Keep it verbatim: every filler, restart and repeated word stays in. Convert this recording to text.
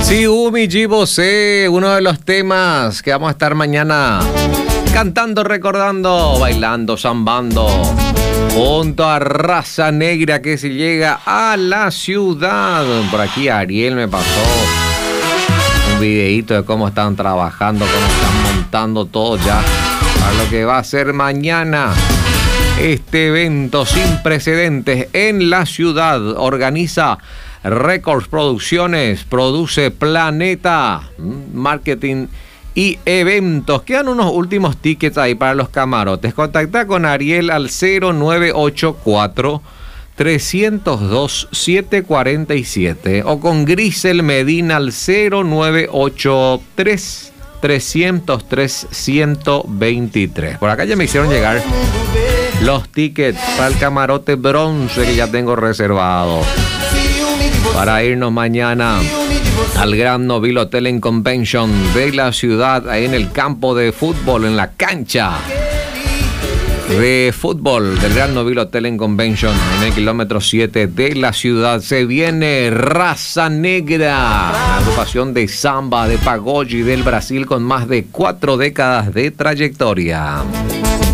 Sí, Umi Jibose, uno de los temas que vamos a estar mañana cantando, recordando, bailando, zambando, junto a Raza Negra, que se llega a la ciudad. Por aquí Ariel me pasó un videíto de cómo están trabajando, cómo están montando todo ya para lo que va a ser mañana. Este evento sin precedentes en la ciudad organiza Records Producciones, produce Planeta Marketing y Eventos. Quedan unos últimos tickets ahí para los camarotes. Contacta con Ariel al cero nueve ocho cuatro, tres cero dos, siete cuatro siete o con Grisel Medina al cero nueve ocho tres, tres cero tres, uno cero dos tres. Por acá ya me hicieron llegar los tickets para el camarote bronce que ya tengo reservado para irnos mañana al Gran Novil Hotel and Convention de la ciudad, ahí en el campo de fútbol, en la cancha de fútbol del Gran Novil Hotel and Convention, en el kilómetro siete de la ciudad. Se viene Raza Negra, una agrupación de samba, de pagode del Brasil con más de cuatro décadas de trayectoria.